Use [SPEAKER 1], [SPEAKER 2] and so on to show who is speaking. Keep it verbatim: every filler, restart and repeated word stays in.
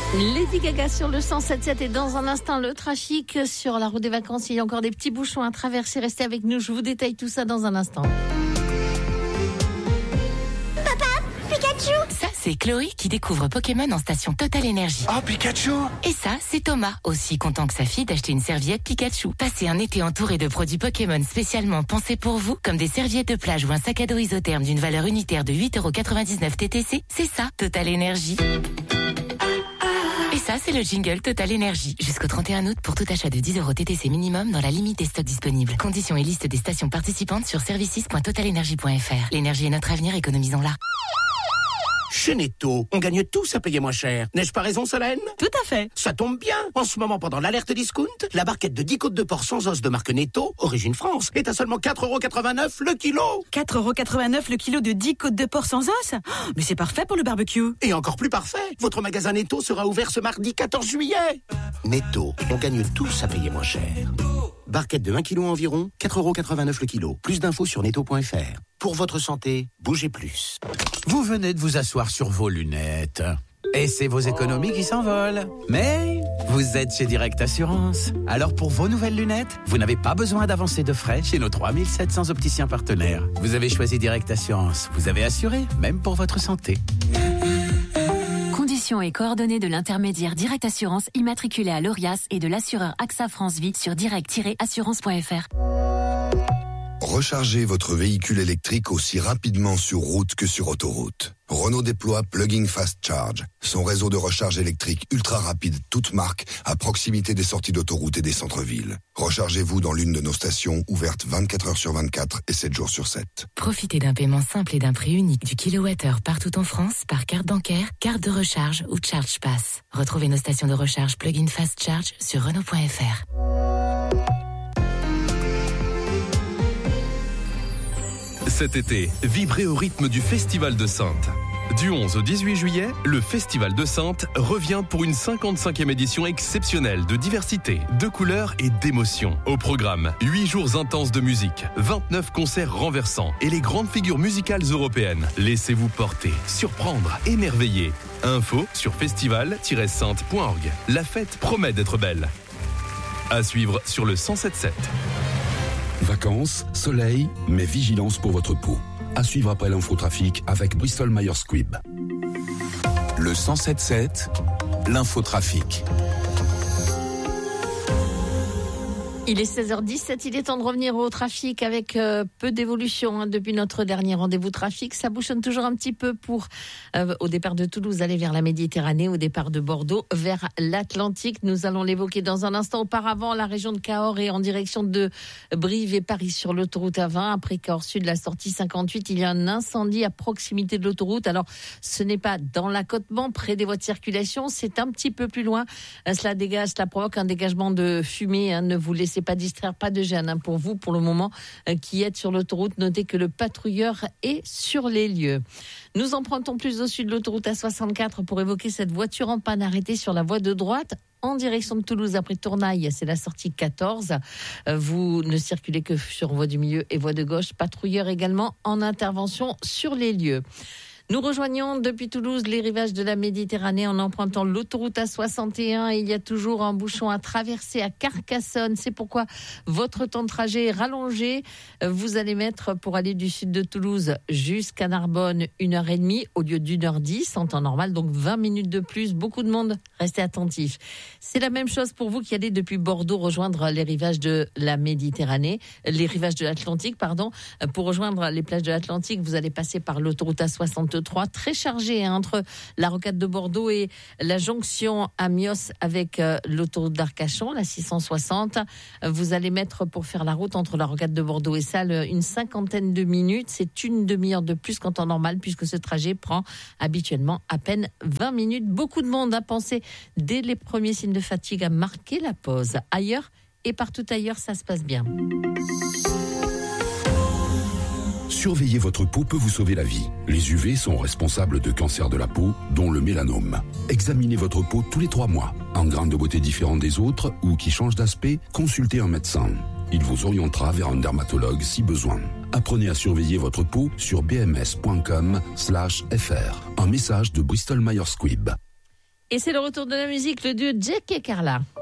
[SPEAKER 1] Lady Gaga sur le cent sept sept et dans un instant le trafic sur la route des vacances. Il y a encore des petits bouchons à traverser. Restez avec nous, je vous détaille tout ça dans un instant.
[SPEAKER 2] Papa, Pikachu!
[SPEAKER 3] Ça, c'est Chloé qui découvre Pokémon en station Total Energy.
[SPEAKER 4] Oh, Pikachu!
[SPEAKER 3] Et ça, c'est Thomas, aussi content que sa fille d'acheter une serviette Pikachu. Passez un été entouré de produits Pokémon spécialement pensés pour vous, comme des serviettes de plage ou un sac à dos isotherme d'une valeur unitaire de huit euros quatre-vingt-dix-neuf T T C. C'est ça, Total Energy. Et ça, c'est le jingle Total Energy. Jusqu'au trente et un août pour tout achat de dix euros T T C minimum dans la limite des stocks disponibles. Conditions et liste des stations participantes sur services point total energy point f r. L'énergie est notre avenir, économisons-la.
[SPEAKER 4] Chez Netto, on gagne tous à payer moins cher. N'ai-je pas raison, Solène?
[SPEAKER 5] Tout à fait.
[SPEAKER 4] Ça tombe bien. En ce moment, pendant l'alerte discount, la barquette de dix côtes de porc sans os de marque Netto, origine France, est à seulement quatre euros quatre-vingt-neuf le kilo.
[SPEAKER 5] quatre euros quatre-vingt-neuf le kilo de dix côtes de porc sans os? Oh, mais c'est parfait pour le barbecue.
[SPEAKER 4] Et encore plus parfait, votre magasin Netto sera ouvert ce mardi quatorze juillet. Netto, on gagne tous à payer moins cher. Barquette de un kilo environ, quatre euros quatre-vingt-neuf le kilo. Plus d'infos sur netto point f r. Pour votre santé, bougez plus.
[SPEAKER 6] Vous venez de vous asseoir sur vos lunettes. Et c'est vos économies qui s'envolent. Mais vous êtes chez Direct Assurance. Alors pour vos nouvelles lunettes, vous n'avez pas besoin d'avancer de frais chez nos trois mille sept cents opticiens partenaires. Vous avez choisi Direct Assurance. Vous avez assuré, même pour votre santé.
[SPEAKER 7] Conditions et coordonnées de l'intermédiaire Direct Assurance immatriculé à l'Orias et de l'assureur A X A France Vie sur direct tiret assurance point f r.
[SPEAKER 8] Rechargez votre véhicule électrique aussi rapidement sur route que sur autoroute. Renault déploie Plug-in Fast Charge, son réseau de recharge électrique ultra rapide toute marque à proximité des sorties d'autoroute et des centres-villes. Rechargez-vous dans l'une de nos stations ouvertes vingt-quatre heures sur vingt-quatre et sept jours sur sept.
[SPEAKER 3] Profitez d'un paiement simple et d'un prix unique du kilowattheure partout en France par carte bancaire, carte de recharge ou Charge Pass. Retrouvez nos stations de recharge Plug-in Fast Charge sur Renault point f r.
[SPEAKER 9] Cet été, vibrez au rythme du Festival de Saintes. Du onze au dix-huit juillet, le Festival de Saintes revient pour une cinquante-cinquième édition exceptionnelle de diversité, de couleurs et d'émotions. Au programme, huit jours intenses de musique, vingt-neuf concerts renversants et les grandes figures musicales européennes. Laissez-vous porter, surprendre, émerveiller. Info sur festival tiret sainte point org. La fête promet d'être belle. À suivre sur le cent sept sept.
[SPEAKER 10] Vacances, soleil, mais vigilance pour votre peau. À suivre après l'infotrafic avec Bristol Myers Squibb.
[SPEAKER 11] Le cent sept sept, l'infotrafic.
[SPEAKER 1] Il est seize heures dix-sept, il est temps de revenir au trafic avec euh, peu d'évolution hein, depuis notre dernier rendez-vous trafic. Ça bouchonne toujours un petit peu pour, euh, au départ de Toulouse, aller vers la Méditerranée, au départ de Bordeaux, vers l'Atlantique. Nous allons l'évoquer dans un instant. Auparavant, la région de Cahors est en direction de Brive et Paris sur l'autoroute A vingt. Après Cahors Sud, la sortie cinquante-huit, il y a un incendie à proximité de l'autoroute. Alors, ce n'est pas dans l'accotement, près des voies de circulation, c'est un petit peu plus loin. Euh, cela dégage, cela provoque un dégagement de fumée. Hein, ne vous laissez pas distraire, pas de gêne hein, pour vous pour le moment euh, qui êtes sur l'autoroute. Notez que le patrouilleur est sur les lieux. Nous empruntons plus au sud de l'autoroute A soixante-quatre pour évoquer cette voiture en panne arrêtée sur la voie de droite en direction de Toulouse après Tournaille. C'est la sortie quatorze. Euh, vous ne circulez que sur voie du milieu et voie de gauche. Patrouilleur également en intervention sur les lieux. Nous rejoignons depuis Toulouse les rivages de la Méditerranée en empruntant l'autoroute A soixante et un. Il y a toujours un bouchon à traverser à Carcassonne. C'est pourquoi votre temps de trajet est rallongé. Vous allez mettre pour aller du sud de Toulouse jusqu'à Narbonne une heure et demie au lieu d'une heure dix en temps normal. Donc vingt minutes de plus. Beaucoup de monde. Restez attentifs. C'est la même chose pour vous qui allez depuis Bordeaux rejoindre les rivages de la Méditerranée, les rivages de l'Atlantique, pardon. Pour rejoindre les plages de l'Atlantique, vous allez passer par l'autoroute A soixante-trois. Très chargé hein, entre la rocade de Bordeaux et la jonction à Mios avec euh, l'autoroute d'Arcachon, la six cent soixante. Vous allez mettre pour faire la route entre la rocade de Bordeaux et Salles une cinquantaine de minutes. C'est une demi-heure de plus qu'en temps normal puisque ce trajet prend habituellement à peine vingt minutes. Beaucoup de monde a pensé dès les premiers signes de fatigue à marquer la pause. Ailleurs et partout ailleurs, ça se passe bien.
[SPEAKER 10] Surveiller votre peau peut vous sauver la vie. Les U V sont responsables de cancers de la peau, dont le mélanome. Examinez votre peau tous les trois mois. En grains de beauté différents des autres ou qui changent d'aspect, consultez un médecin. Il vous orientera vers un dermatologue si besoin. Apprenez à surveiller votre peau sur bms point com slash f r. Un message de Bristol Myers Squibb.
[SPEAKER 1] Et c'est le retour de la musique, le duo Jack et Carla.